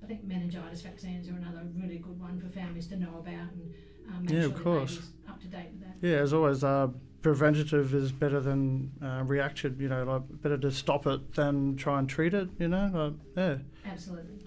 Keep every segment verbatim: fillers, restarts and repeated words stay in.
I think meningitis vaccines are another really good one for families to know about and um, make Yeah, sure of their course. baby's up to date with that. Yeah, as always, uh, preventative is better than uh, reaction. You know, like better to stop it than try and treat it. You know, like, yeah. Absolutely.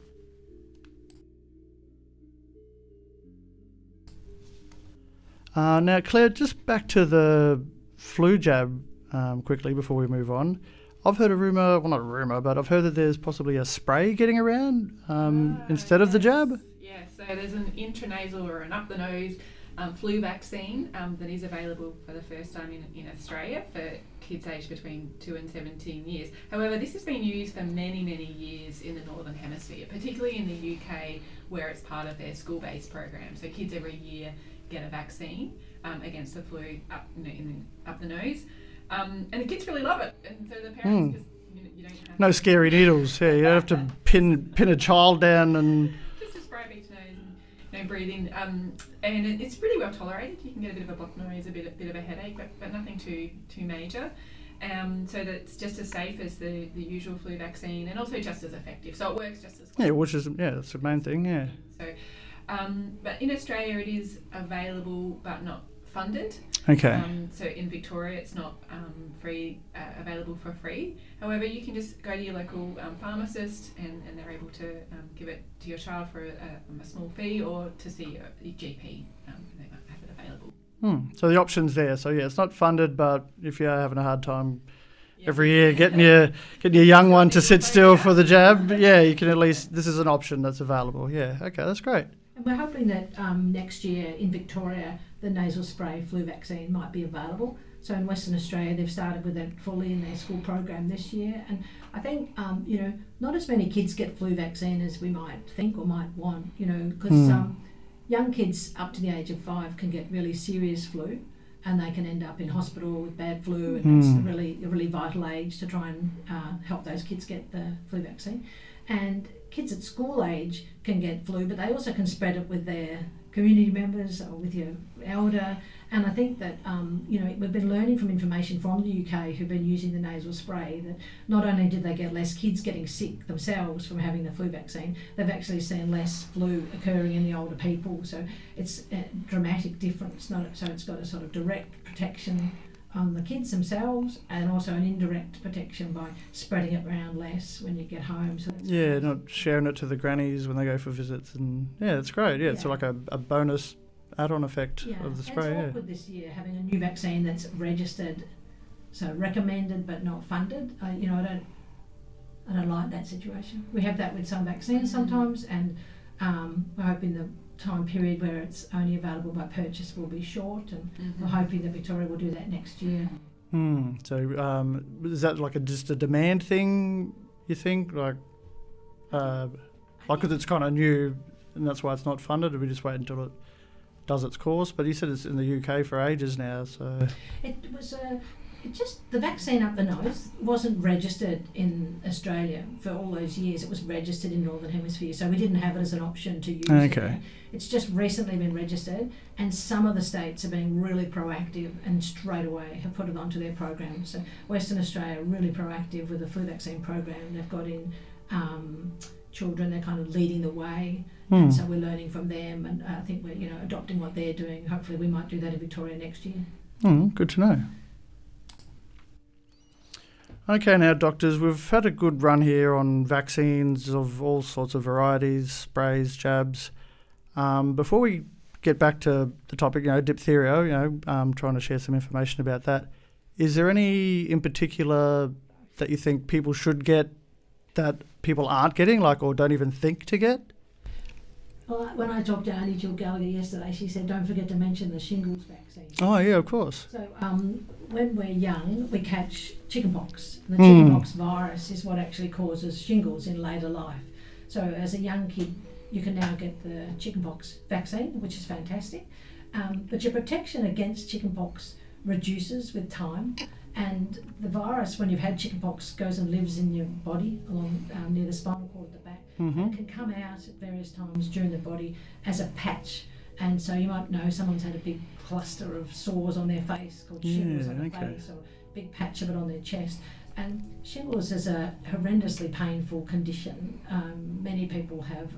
Uh, now, Claire, just back to the flu jab um, quickly before we move on. I've heard a rumour, well, not a rumour, but I've heard that there's possibly a spray getting around um, Ah, instead of the yes. jab. Yeah, so there's an intranasal or an up the nose um, flu vaccine um, that is available for the first time in, in Australia for kids aged between two and seventeen years. However, this has been used for many, many years in the Northern Hemisphere, particularly in the U K where it's part of their school-based program. So kids every year get a vaccine um, against the flu up, in the, in the, up the nose. Um, and the kids really love it. And so the parents, because you, you don't have No to scary needles. Yeah, you don't have to pin pin a child down and. just a spray up each nose and you know, breathe in. Um, and it, it's really well tolerated. You can get a bit of a blocked nose, a bit, a bit of a headache, but, but nothing too too major. Um, so that it's just as safe as the, the usual flu vaccine and also just as effective. So it works just as well. Yeah, which is yeah, that's the main thing. Yeah. So, um, but in Australia it is available but not funded. Okay. Um, so in Victoria it's not um, free, uh, available for free. However, you can just go to your local um, pharmacist and, and they're able to um, give it to your child for a, a, a small fee or to see your, your G P. Um, they might have it available. Hmm. So the option's there. So yeah, it's not funded, but if you're having a hard time Yeah. every year getting your getting your young one to sit still for the jab, yeah, you can at least. This is an option that's available. Yeah. Okay, that's great. And we're hoping that um, next year in Victoria, the nasal spray flu vaccine might be available. So in Western Australia, they've started with it fully in their school program this year. And I think, um, you know, not as many kids get flu vaccine as we might think or might want, you know, because Mm. um, young kids up to the age of five can get really serious flu and they can end up in hospital with bad flu, and Mm. it's a really, a really vital age to try and uh, help those kids get the flu vaccine. And kids at school age can get flu, but they also can spread it with their community members or with your elder. And I think that, um, you know, we've been learning from information from the U K who've been using the nasal spray that not only did they get less kids getting sick themselves from having the flu vaccine, they've actually seen less flu occurring in the older people. So it's a dramatic difference. Not so it's got a sort of direct protection on the kids themselves and also an indirect protection by spreading it around less when you get home. So that's Yeah, not sharing it to the grannies when they go for visits, and yeah, it's great. Yeah, it's Yeah. like a, a bonus add-on effect Yeah, of the and spray. it's Yeah. awkward this year having a new vaccine that's registered, so recommended but not funded. I, you know, I don't, I don't like that situation. We have that with some vaccines sometimes, and um, we're hoping the time period where it's only available by purchase will be short, and Mm-hmm. we're hoping that Victoria will do that next year. Hmm. So um, is that like a, just a demand thing? You think like, uh, like because it's kind of new, and that's why it's not funded. Or we just wait until it does its course. But you said it's in the U K for ages now, so It was a, it just the vaccine up the nose wasn't registered in Australia for all those years. It was registered in Northern Hemisphere, so we didn't have it as an option to use. it Okay. there. It's just recently been registered, and some of the states are being really proactive and straight away have put it onto their program. So Western Australia are really proactive with the flu vaccine program. They've got in um, children. They're kind of leading the way. Hmm. And so we're learning from them, and I think we're you know adopting what they're doing. Hopefully, we might do that in Victoria next year. Hmm, good to know. Okay, now doctors, we've had a good run here on vaccines of all sorts of varieties, sprays, jabs. Um, before we get back to the topic, you know, diphtheria, you know, um, trying to share some information about that. Is there any in particular that you think people should get that people aren't getting, like, or don't even think to get? Well, when I talked to Auntie Jill Gallagher yesterday, she said, don't forget to mention the shingles vaccine. Oh, yeah, of course. So um, when we're young, we catch chickenpox. And the Mm. chickenpox virus is what actually causes shingles in later life. So as a young kid, you can now get the chickenpox vaccine, which is fantastic. Um, but your protection against chickenpox reduces with time. And the virus, when you've had chickenpox, goes and lives in your body along um, near the spinal cord at the back. Mm-hmm. And it can come out at various times during the body as a patch. And so you might know someone's had a big cluster of sores on their face called shingles Yeah, on the okay. face, or a big patch of it on their chest. And shingles is a horrendously painful condition. Um, many people have